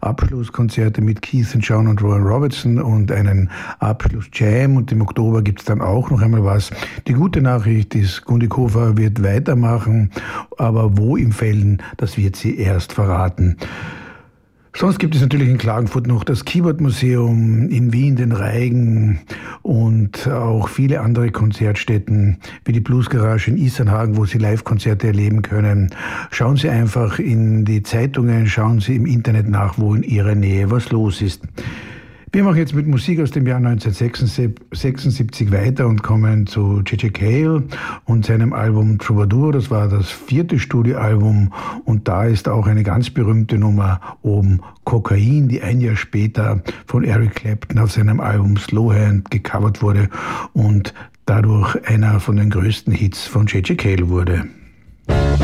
Abschlusskonzerte mit Keith and John und Rowan Robertson und einen Abschluss-Jam, und im Oktober gibt es dann auch noch einmal was. Die gute Nachricht ist, Gundikofer wird weitermachen, aber wo im Fällen, das wird sie erst verraten. Sonst gibt es natürlich in Klagenfurt noch das Keyboard-Museum, in Wien den Reigen und auch viele andere Konzertstätten wie die Bluesgarage in Isernhagen, wo Sie Live-Konzerte erleben können. Schauen Sie einfach in die Zeitungen, schauen Sie im Internet nach, wo in Ihrer Nähe was los ist. Wir machen jetzt mit Musik aus dem Jahr 1976 weiter und kommen zu J.J. Cale und seinem Album Troubadour. Das war das 4. Studioalbum, und da ist auch eine ganz berühmte Nummer oben, Kokain, die ein Jahr später von Eric Clapton auf seinem Album Slowhand gecovert wurde und dadurch einer von den größten Hits von J.J. Cale wurde.